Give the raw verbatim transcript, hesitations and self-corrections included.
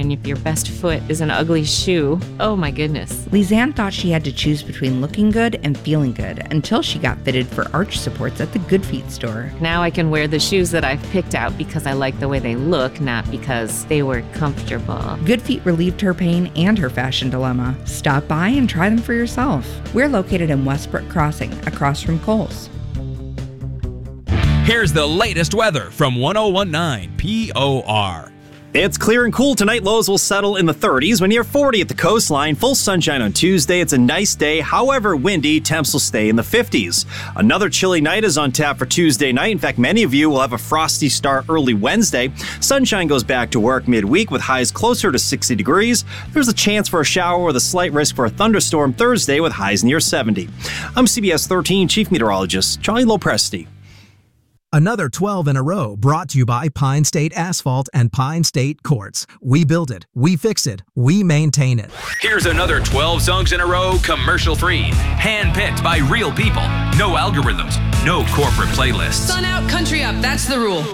fine if your best foot is an ugly shoe. Oh my goodness. Lizanne thought she had to choose between looking good and feeling good until she got fitted for arch supports at the Good Feet store. Now I can wear the shoes that I've picked out because I like the way they look, not because they were comfortable. Good Feet relieved her pain and her fashion dilemma. Stop by and try them for yourself. We're located in Westbrook Crossing, across from Kohl's. Here's the latest weather from one oh one point nine P O R. It's clear and cool tonight. Lows will settle in the thirties. When near forty at the coastline. Full sunshine on Tuesday. It's a nice day. However, windy. Temps will stay in the fifties. Another chilly night is on tap for Tuesday night. In fact, many of you will have a frosty start early Wednesday. Sunshine goes back to work midweek with highs closer to sixty degrees. There's a chance for a shower with a slight risk for a thunderstorm Thursday with highs near seventy. I'm C B S thirteen Chief Meteorologist Charlie Lopresti. Another twelve in a row brought to you by Pine State Asphalt and Pine State Quartz. We build it, we fix it, we maintain it. Here's another twelve songs in a row, commercial-free. Hand-picked by real people. No algorithms, no corporate playlists. Sun out, country up, that's the rule.